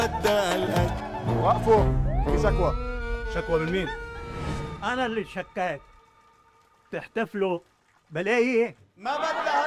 وقفوا، في شكوى. شكوى من مين؟ أنا اللي شكاك. تحتفلوا بلاقي إيه؟ ما بدها